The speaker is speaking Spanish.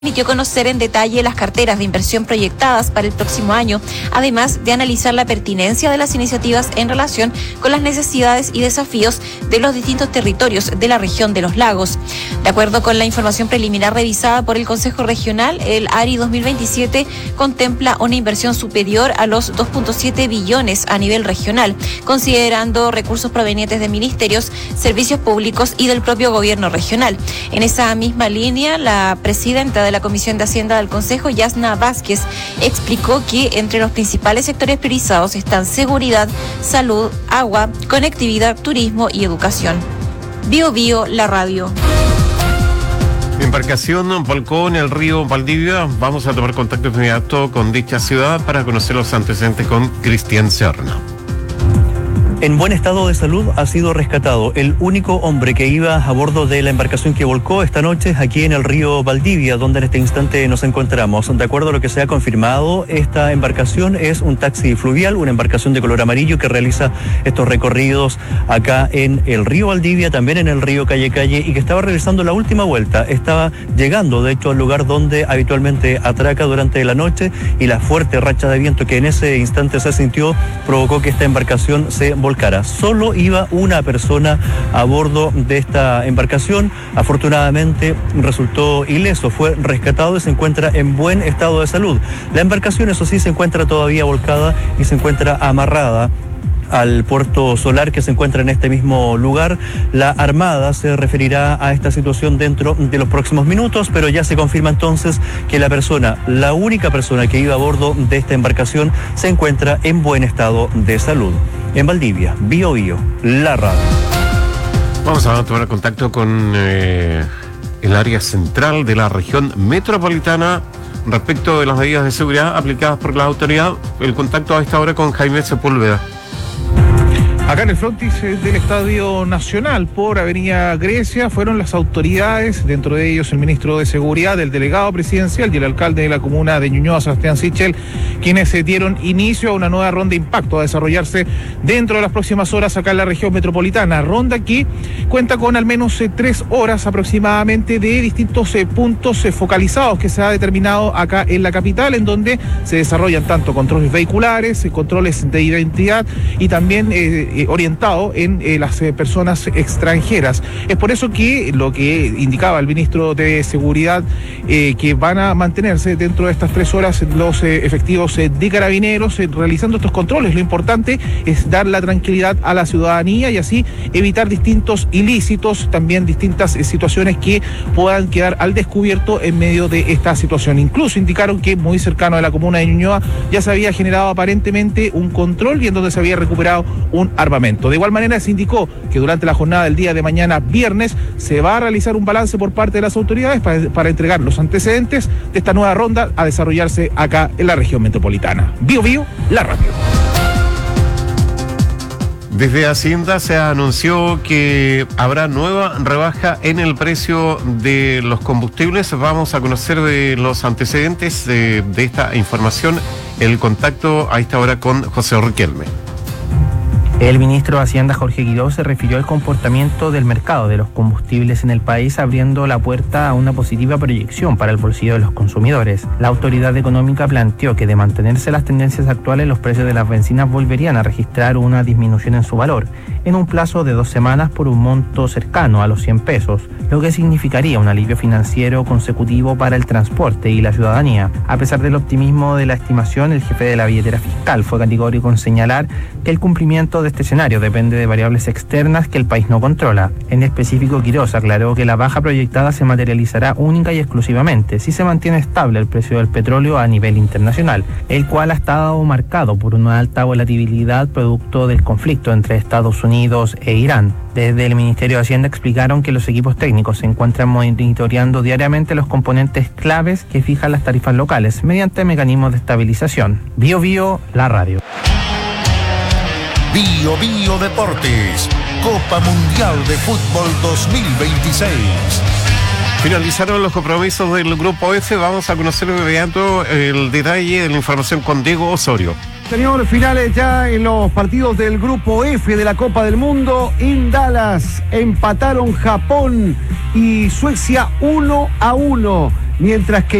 Permitió conocer en detalle las carteras de inversión proyectadas para el próximo año, además de analizar la pertinencia de las iniciativas en relación con las necesidades y desafíos de los distintos territorios de la región de los lagos. De acuerdo con la información preliminar revisada por el Consejo Regional, el ARI 2027 contempla una inversión superior a los 2.7 billones a nivel regional, considerando recursos provenientes de ministerios, servicios públicos y del propio gobierno regional. En esa misma línea, la presidenta de la Comisión de Hacienda del Consejo, Yasna Vázquez, explicó que entre los principales sectores priorizados están seguridad, salud, agua, conectividad, turismo y educación. Bio Bio, la radio. Embarcación volcó en el río Valdivia. Vamos a tomar contacto inmediato con dicha ciudad para conocer los antecedentes con Cristian Serna. En buen estado de salud ha sido rescatado el único hombre que iba a bordo de la embarcación que volcó esta noche aquí en el río Valdivia, donde en este instante nos encontramos. De acuerdo a lo que se ha confirmado, esta embarcación es un taxi fluvial, una embarcación de color amarillo que realiza estos recorridos acá en el río Valdivia, también en el río Calle y que estaba realizando la última vuelta. Estaba llegando, de hecho, al lugar donde habitualmente atraca durante la noche, y la fuerte racha de viento que en ese instante se sintió provocó que esta embarcación se volcara. Solo iba una persona a bordo de esta embarcación. Afortunadamente resultó ileso, fue rescatado y se encuentra en buen estado de salud. La embarcación, eso sí, se encuentra todavía volcada y se encuentra amarrada al puerto solar que se encuentra en este mismo lugar. La Armada se referirá a esta situación dentro de los próximos minutos, pero ya se confirma entonces que la única persona que iba a bordo de esta embarcación se encuentra en buen estado de salud. En Valdivia, Bio Bio, la radio. Vamos a tomar contacto con el área central de la región metropolitana respecto de las medidas de seguridad aplicadas por la autoridad. El contacto a esta hora con Jaime Sepúlveda. Acá en el frontis del Estadio Nacional, por Avenida Grecia, fueron las autoridades, dentro de ellos el ministro de Seguridad, el delegado presidencial y el alcalde de la comuna de Ñuñoa, Sebastián Sichel, quienes dieron inicio a una nueva ronda de impacto a desarrollarse dentro de las próximas horas acá en la región metropolitana. Ronda que cuenta con al menos 3 horas aproximadamente de distintos puntos focalizados que se ha determinado acá en la capital, en donde se desarrollan tanto controles vehiculares, controles de identidad y también orientado en las personas extranjeras. Es por eso que lo que indicaba el ministro de Seguridad, que van a mantenerse dentro de estas 3 horas los efectivos de carabineros realizando estos controles. Lo importante es dar la tranquilidad a la ciudadanía y así evitar distintos ilícitos, también distintas situaciones que puedan quedar al descubierto en medio de esta situación. Incluso indicaron que muy cercano a la comuna de Ñuñoa ya se había generado aparentemente un control y en donde se había recuperado un armamento. De igual manera se indicó que durante la jornada del día de mañana, viernes, se va a realizar un balance por parte de las autoridades para entregar los antecedentes de esta nueva ronda a desarrollarse acá en la región metropolitana. Bio Bio, la radio. Desde Hacienda se anunció que habrá nueva rebaja en el precio de los combustibles. Vamos a conocer de los antecedentes de esta información, el contacto a esta hora con José Riquelme. El ministro de Hacienda, Jorge Guidó, se refirió al comportamiento del mercado de los combustibles en el país, abriendo la puerta a una positiva proyección para el bolsillo de los consumidores. La autoridad económica planteó que de mantenerse las tendencias actuales, los precios de las bencinas volverían a registrar una disminución en su valor, en un plazo de 2 semanas por un monto cercano a los 100 pesos, lo que significaría un alivio financiero consecutivo para el transporte y la ciudadanía. A pesar del optimismo de la estimación, el jefe de la billetera fiscal fue categórico en señalar que el cumplimiento de este escenario depende de variables externas que el país no controla. En específico, Quirós aclaró que la baja proyectada se materializará única y exclusivamente si se mantiene estable el precio del petróleo a nivel internacional, el cual ha estado marcado por una alta volatilidad producto del conflicto entre Estados Unidos e Irán. Desde el Ministerio de Hacienda explicaron que los equipos técnicos se encuentran monitoreando diariamente los componentes claves que fijan las tarifas locales mediante mecanismos de estabilización. Bio Bio, la radio. Bio Bio Deportes, Copa Mundial de Fútbol 2026. Finalizaron los compromisos del Grupo F. Vamos a conocer de inmediato el detalle de la información con Diego Osorio. Señor, finales ya en los partidos del Grupo F de la Copa del Mundo. En Dallas empataron Japón y Suecia 1-1. mientras que